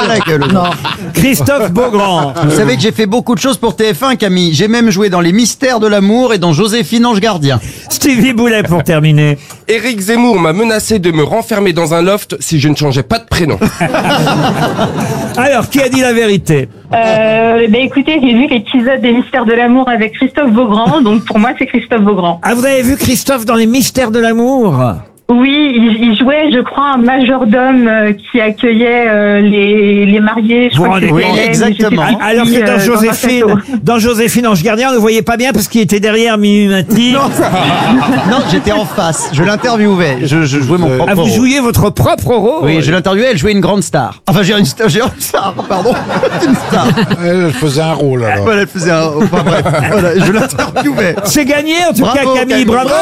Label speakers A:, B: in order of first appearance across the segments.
A: la gueule.
B: Non.
C: Christophe Beaugrand.
A: Vous savez que j'ai fait beaucoup de choses pour TF1, Camille. J'ai même joué dans Les Mystères de l'amour et dans Joséphine Ange Gardien.
C: Stevie Boulet pour terminer.
D: Éric Zemmour m'a menacé de me renfermer dans un loft si je ne changeais pas de prénom.
C: Alors, qui a dit la vérité?
E: Écoutez, j'ai vu l'épisode des Mystères de l'amour avec Christophe Beaugrand, donc pour moi c'est Christophe Beaugrand.
C: Ah, vous avez vu Christophe dans Les Mystères de l'amour?
E: Oui, il jouait, je crois, un majordome qui accueillait les mariés. Je crois que
A: oui,
E: c'était
A: exactement.
E: je sais plus
C: Alors
E: qui,
C: que dans
E: un
C: Joséphine,
E: château.
C: dans Joséphine Ange Gardien, on ne le voyait pas bien parce qu'il était derrière Mimi Mati.
A: Non, j'étais en face. Je l'interviewais. Je jouais mon propre
C: Ah, vous
A: rôle.
C: jouiez votre propre rôle?
A: Oui, je l'interviewais, elle jouait une grande star. Enfin, j'ai une star, pardon. Une star.
F: Elle faisait un rôle alors.
A: Voilà, elle faisait un... Enfin bref, voilà, je l'interviewais.
C: C'est gagné en tout
A: Bravo,
C: cas, Camille,
A: Camille.
C: bravo.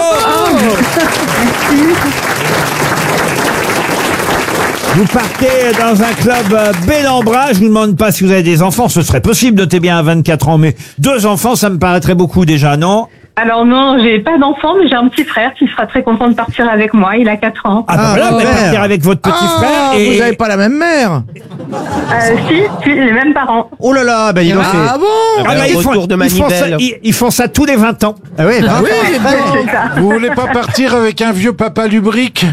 C: Vous partez dans un club bel en bras. Je vous demande pas si vous avez des enfants. Ce serait possible, notez bien à 24 ans. Mais 2 enfants, ça me paraîtrait beaucoup déjà, non?
E: Alors non, j'ai pas d'enfant, mais j'ai un petit frère qui sera très content de partir avec moi. Il a 4 ans.
C: Ah, bah voilà, vous allez
B: mère.
C: partir avec votre petit frère. Et...
B: Vous n'avez pas la même mère.
E: Si, les mêmes parents.
A: Oh là là, ben il en fait.
B: Ah bon?
C: Ah bah, ils font ça tous les 20 ans.
A: Ah oui, bah,
E: C'est ça.
F: Vous voulez pas partir avec un vieux papa lubrique?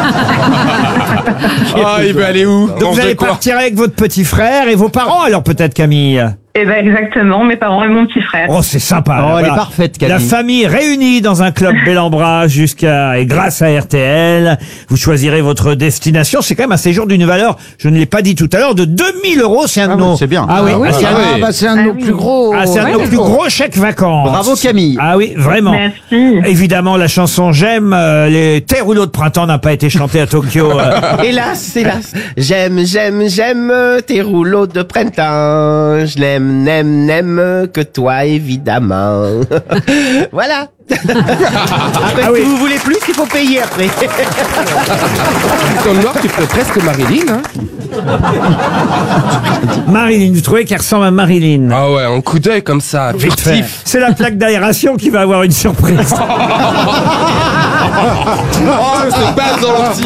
D: Ah, il veut aller où?
C: Donc
D: Dans
C: vous allez
D: quoi?
C: partir avec votre petit frère et vos parents, alors peut-être, Camille?
E: Eh ben exactement, mes parents et mon petit frère.
C: Oh, c'est sympa.
A: Oh, elle est parfaite, Camille.
C: La famille réunie dans un club bel en bras et grâce à RTL, vous choisirez votre destination. C'est quand même un séjour d'une valeur, je ne l'ai pas dit tout à l'heure, de 2000 €. C'est un de
A: Ah
C: nos...
A: oui, c'est bien.
C: Ah oui.
A: Ah,
C: c'est un-
D: oui.
B: C'est un de nos plus gros.
C: Ah, c'est un de nos plus gros chèques vacances.
A: Bravo, Camille.
C: Ah oui, vraiment.
E: Merci.
C: Évidemment, la chanson J'aime, les Tes rouleaux de printemps n'a pas été chantée à Tokyo.
G: Hélas, hélas. J'aime tes rouleaux de printemps. Je n'aime que toi, évidemment. Voilà. Après,
C: Ah oui.
G: si vous voulez plus, il faut payer après.
D: Dans le noir, tu fais presque Marilyn, hein?
C: Marilyn, vous trouvez qu'elle ressemble à Marilyn?
D: Ah ouais, un coup d'œil comme ça,
C: Vite fait.
D: furtif.
C: C'est la plaque d'aération qui va avoir une surprise.
D: Oh, c'est pas gentil.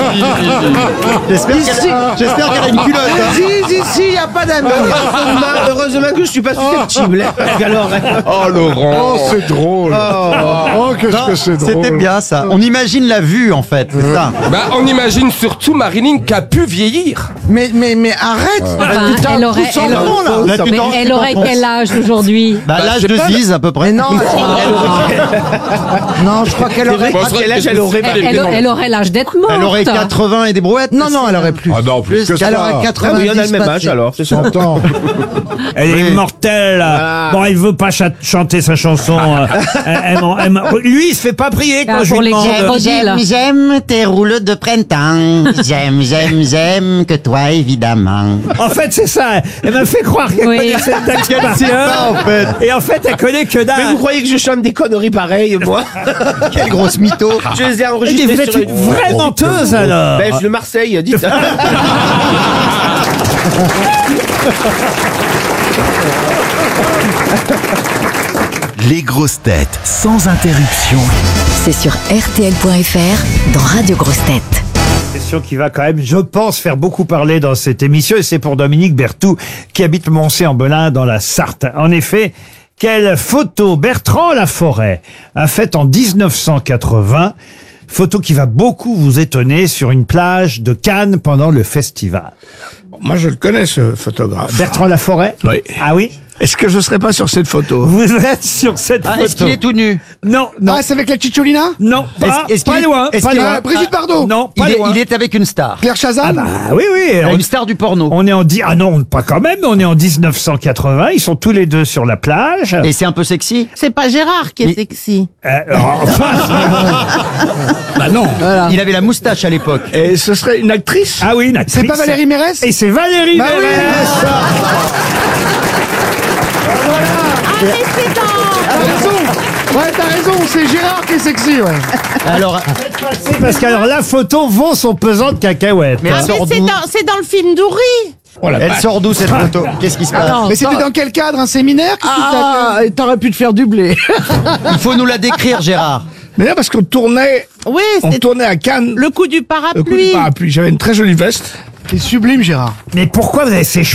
A: J'espère qu'elle a une culotte. hein.
B: Si, il n'y a pas d'amis.
G: Heureusement que je suis pas susceptible. Alors,
D: Oh, Laurent.
F: Oh, c'est drôle. Oh, qu'est-ce
A: Non,
F: que c'est drôle.
A: C'était bien ça. On imagine la vue en fait, c'est ça.
D: Bah, on imagine surtout Marilyn qui a pu vieillir.
B: Mais arrête.
H: Enfin, elle aurait,
A: Là, tu t'en-
H: elle aurait quel âge aujourd'hui?
A: Bah, l'âge de Ziz à peu près.
B: Mais non, non, je crois qu'elle aurait.
D: Bon, c'est vrai que je me suis
H: Elle aurait l'âge d'être morte.
A: Elle aurait 80 et des brouettes.
B: Non, elle aurait plus.
F: Ah non, plus que ça.
B: Elle aurait 90.
G: oui, on a le même âge alors. C'est ça.
F: 100 ans.
C: Elle est immortelle. Bon, elle veut pas chanter sa chanson. Lui, il se fait pas prier quand
H: Ah,
C: je
H: pour
C: lui
H: les
C: demande.
H: crocodiles.
A: J'aime tes rouleaux de printemps. J'aime que toi évidemment.
C: En fait, c'est ça. Elle m'a fait croire qu'elle
H: Oui.
C: connaissait le texte par
A: C'est
C: cœur.
A: ça en fait.
C: Et en fait, elle connaît que
G: Mais
C: dalle.
G: vous croyez que je chante des conneries pareilles, moi?
A: Quelle grosse mytho.
G: Je les ai
C: Et
G: enregistrées
C: vous êtes
G: sur
C: une vraie menteuse alors.
G: Ben, je de Marseille, dites.
I: Les grosses têtes sans interruption.
J: C'est sur RTL.fr dans Radio Grosses Têtes.
C: Question qui va quand même, je pense, faire beaucoup parler dans cette émission, et c'est pour Dominique Berthoud, qui habite Moncé-en-Belin dans la Sarthe. En effet, quelle photo Bertrand Laforêt a faite en 1980, photo qui va beaucoup vous étonner, sur une plage de Cannes pendant le festival.
B: Moi, je le connais, ce photographe.
C: Bertrand Laforêt?
B: Oui.
C: Ah oui?
B: Est-ce que je serais pas sur cette photo?
C: Vous êtes sur cette
A: Ah,
C: photo?
A: est-ce qu'il est tout nu?
C: Non, non,
B: c'est avec la Cicciolina?
C: non, pas,
A: est-ce
C: pas
A: qu'il est-
C: loin,
A: est-ce
C: pas
A: qu'il est-
C: loin.
B: Brigitte Bardot?
C: Non, pas loin.
A: Il est avec une star.
B: Claire Chazal?
C: Ah oui, oui.
A: Une star du porno.
C: On est ah non, pas quand même, on est en 1980, ils sont tous les deux sur la plage.
A: Et c'est un peu sexy.
K: C'est pas Gérard qui est sexy.
C: Bah non.
A: Il avait la moustache à l'époque.
B: Et ce serait une actrice?
C: Ah oui, une actrice.
B: C'est pas Valérie Mérès?
C: Et c'est Valérie
B: Bah oui.
C: Mérès.
B: T'as raison, c'est Gérard qui est sexy, ouais.
A: Alors,
C: C'est parce qu'alors la photo vaut son pesant de cacahuètes.
A: mais
C: hein.
A: elle sort d'où?
K: C'est dans le film d'Oury.
A: Elle sort d'où cette photo? Qu'est-ce qui se passe?
B: Mais c'était dans quel cadre? Un séminaire? T'aurais pu te faire dubler.
A: Il faut nous la décrire, Gérard.
B: Mais non, parce qu'on tournait,
K: Oui,
B: on
K: c'est
B: tournait à Cannes.
K: le coup du
B: Le coup du
K: parapluie.
B: parapluie. J'avais une très jolie veste. C'est sublime, Gérard.
C: Mais pourquoi vous avez ces